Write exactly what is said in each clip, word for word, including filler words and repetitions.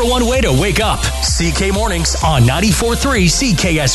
One way to wake up. C K Mornings on ninety-four point three C K S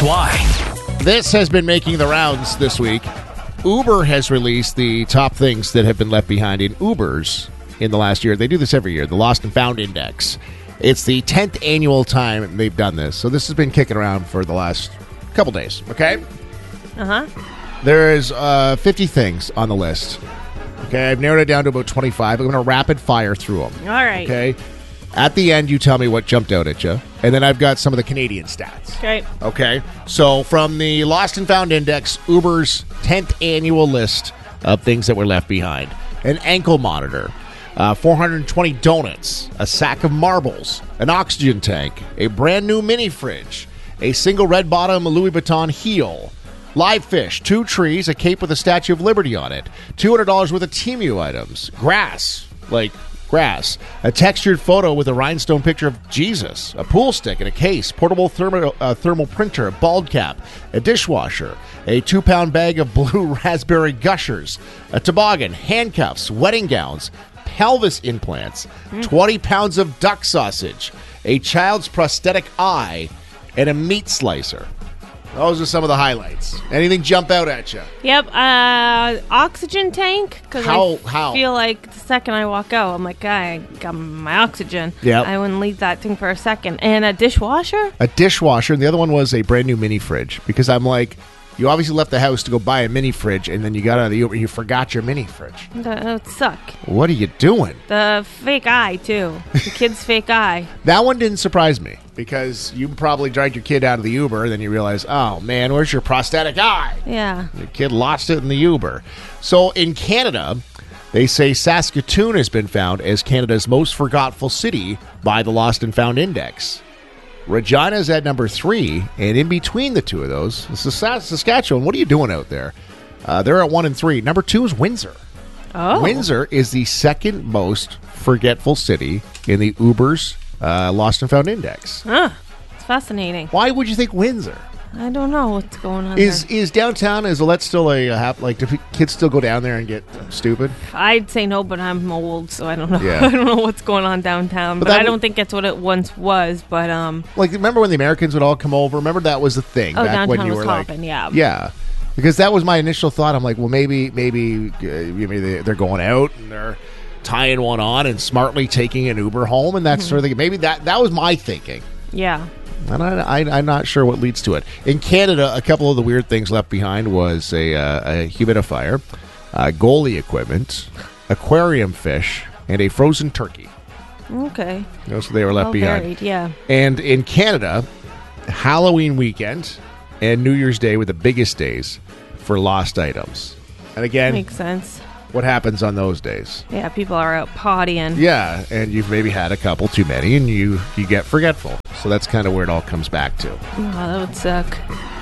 Y. This has been making the rounds this week. Uber has released the top things that have been left behind in Ubers in the last year. They do this every year, the Lost and Found Index. It's the tenth annual time they've done this. So this has been kicking around for the last couple days, okay? Uh-huh. There is uh, fifty things on the list. Okay, I've narrowed it down to about twenty-five. I'm going to rapid fire through them. All right. Okay? At the end, you tell me what jumped out at you. And then I've got some of the Canadian stats. Okay. Okay. So from the Lost and Found Index, Uber's tenth annual list of things that were left behind. An ankle monitor, uh, four hundred twenty donuts, a sack of marbles, an oxygen tank, a brand new mini fridge, a single red bottom Louis Vuitton heel, live fish, two trees, a cape with a Statue of Liberty on it, two hundred dollars worth of Temu items, grass, like grass, a textured photo with a rhinestone picture of Jesus, a pool stick and a case, portable thermal, uh, thermal printer, a bald cap, a dishwasher, a two-pound bag of blue raspberry gushers, a toboggan, handcuffs, wedding gowns, pelvis implants, mm. twenty pounds of duck sausage, a child's prosthetic eye, and a meat slicer. Those are some of the highlights. Anything jump out at you? Yep. Uh, oxygen tank. Cause how? I how? feel like the second I walk out, I'm like, I got my oxygen. Yep. I wouldn't leave that thing for a second. And a dishwasher? A dishwasher. And the other one was a brand new mini fridge. Because I'm like, you obviously left the house to go buy a mini fridge, and then you got out of the Uber, you forgot your mini fridge. That would suck. What are you doing? The fake eye, too. The kid's fake eye. That one didn't surprise me, because you probably dragged your kid out of the Uber, and then you realize, oh, man, where's your prosthetic eye? Yeah. Your kid lost it in the Uber. So in Canada, they say Saskatoon has been found as Canada's most forgetful city by the Lost and Found Index. Regina's at number three, and in between the two of those, Saskatchewan. What are you doing out there? Uh, they're at one and three. Number two is Windsor. Oh. Windsor is the second most forgetful city in the Uber's uh, Lost and Found Index. Huh. It's fascinating. Why would you think Windsor? I don't know what's going on Is there. is downtown, is Olette's still a, a hap, like, do p- kids still go down there and get stupid? I'd say no, but I'm old, so I don't know. Yeah. I don't know what's going on downtown, But but, that I don't w- think it's what it once was. But um, Like, remember when the Americans would all come over? Remember that was the thing oh, back downtown when you was were hopping, like, yeah, yeah, because that was my initial thought. I'm like, well, maybe, maybe, uh, maybe they- they're going out and they're tying one on and smartly taking an Uber home and that mm-hmm. sort of thing. Maybe that that was my thinking. Yeah. And I, I, I'm not sure what leads to it. In Canada, a couple of the weird things left behind was a, uh, a humidifier, uh, goalie equipment, aquarium fish, and a frozen turkey. Okay. Those they were left well behind. Varied, yeah. And in Canada, Halloween weekend and New Year's Day were the biggest days for lost items. And again, makes sense. What happens on those days? Yeah, people are out partying. Yeah, and you've maybe had a couple too many, and you, you get forgetful. So that's kind of where it all comes back to. Oh, that would suck.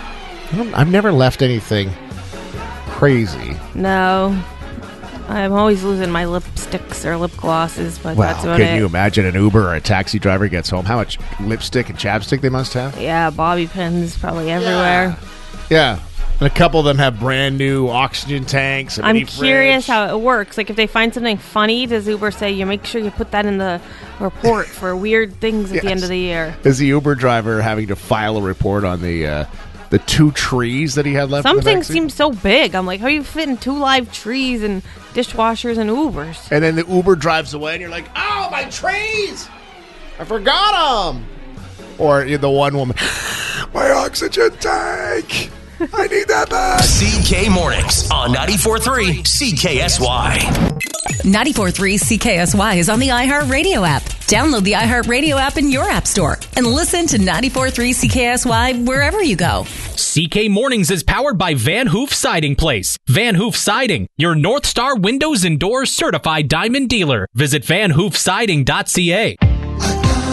I don't, I've never left anything crazy. No. I'm always losing my lipsticks or lip glosses, but Well, that's about can it. you imagine an Uber or a taxi driver gets home? How much lipstick and chapstick they must have? Yeah, bobby pins probably everywhere. Yeah. And a couple of them have brand new oxygen tanks. A I'm mini curious fridge. how it works. Like, if they find something funny, does Uber say, you make sure you put that in the report for weird things at Yes. the end of the year? Is the Uber driver having to file a report on the uh, the two trees that he had left? Some in the things backseat? seem so big. I'm like, how are you fitting two live trees and dishwashers and Ubers? And then the Uber drives away, and you're like, oh, my trees! I forgot them! Or the one woman, my oxygen tank! I need that back! C K Mornings on ninety-four point three C K S Y. ninety-four point three C K S Y is on the iHeartRadio app. Download the iHeartRadio app in your app store and listen to ninety-four point three C K S Y wherever you go. C K Mornings is powered by Van Hoof Siding Place. Van Hoof Siding, your North Star Windows and Doors certified diamond dealer. Visit van hoof siding dot c a.